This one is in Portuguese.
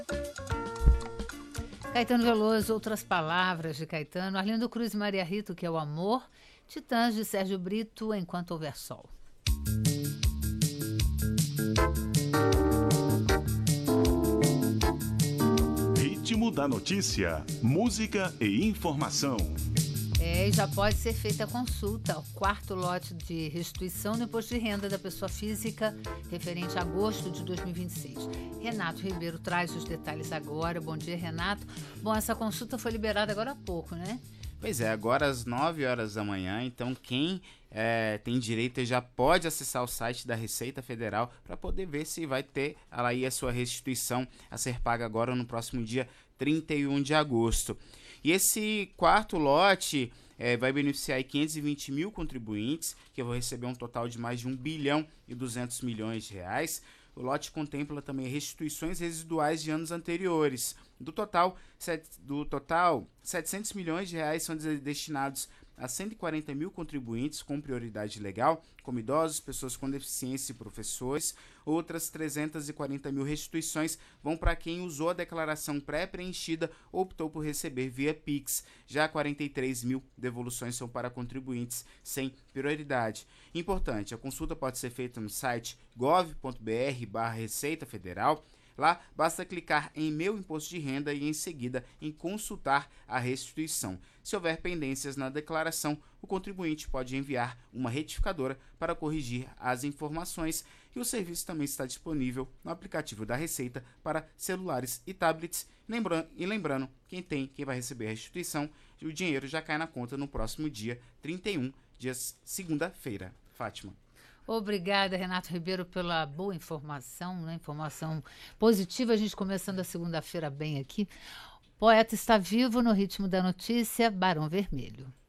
Caetano Veloso, outras palavras de Caetano, Arlindo Cruz e Maria Rita, que é o amor, Titãs de Sérgio Brito, Enquanto Houver Sol. Ritmo da notícia, música e informação. E já pode ser feita a consulta ao quarto lote de restituição do imposto de renda da pessoa física referente a agosto de 2026. Renato Ribeiro traz os detalhes agora. Bom dia, Renato. Bom, essa consulta foi liberada agora há pouco, né? Pois é, agora às 9 horas da manhã, então quem tem direito já pode acessar o site da Receita Federal para poder ver se vai ter aí a sua restituição a ser paga agora no próximo dia 31 de agosto. E esse quarto lote vai beneficiar aí 520 mil contribuintes, que vão receber um total de mais de 1 bilhão e 200 milhões de reais. O lote contempla também restituições residuais de anos anteriores. Do total, 700 milhões de reais são destinados a 140 mil contribuintes com prioridade legal, como idosos, pessoas com deficiência e professores. Outras 340 mil restituições vão para quem usou a declaração pré-preenchida ou optou por receber via Pix. Já 43 mil devoluções são para contribuintes sem prioridade. Importante, a consulta pode ser feita no site gov.br/Receita Federal. Lá, basta clicar em Meu Imposto de Renda e, em seguida, em Consultar a restituição. Se houver pendências na declaração, o contribuinte pode enviar uma retificadora para corrigir as informações, e o serviço também está disponível no aplicativo da Receita para celulares e tablets. Lembrando, quem vai receber a restituição, o dinheiro já cai na conta no próximo dia 31, segunda-feira. Fátima. Obrigada, Renato Ribeiro, pela boa informação, né? Informação positiva. A gente começando a segunda-feira bem aqui. O poeta está vivo no ritmo da notícia, Barão Vermelho.